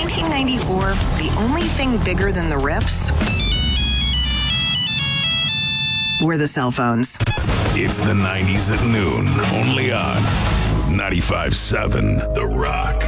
1994, the only thing bigger than the riffs were the cell phones. It's the 90s at noon, only on 95.7 The Rock.